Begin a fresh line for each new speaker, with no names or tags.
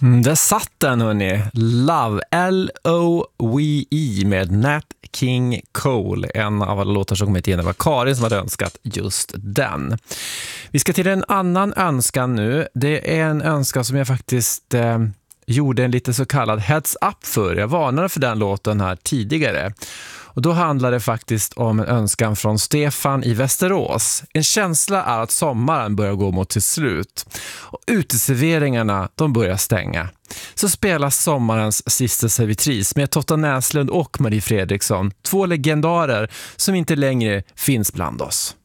Där satt den, hörni. Love, L-O-V-E med Nat King Cole. En av alla låtar som kom hit igen. Det var Karin som hade önskat just den. Vi ska till en annan önskan nu. Det är en önskan som jag faktiskt gjorde en lite så kallad heads up för. Jag varnade för den låten här tidigare. Och då handlar det faktiskt om en önskan från Stefan i Västerås. En känsla är att sommaren börjar gå mot till slut. Och uteserveringarna, de börjar stänga. Så spelas sommarens sista servitris med Totta Näslund och Marie Fredriksson. Två legendarer som inte längre finns bland oss.